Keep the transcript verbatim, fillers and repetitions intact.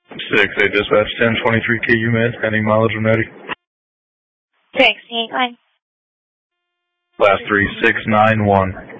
six eight dispatch, ten twenty-three K U med, pending mileage when ready. six eight one. Class three six nine one.